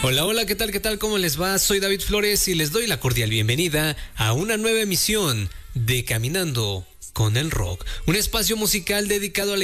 Hola, hola, ¿qué tal? ¿Qué tal? ¿Cómo les va? Soy David Flores y les doy la cordial bienvenida a una nueva emisión de Caminando con el Rock, un espacio musical dedicado a la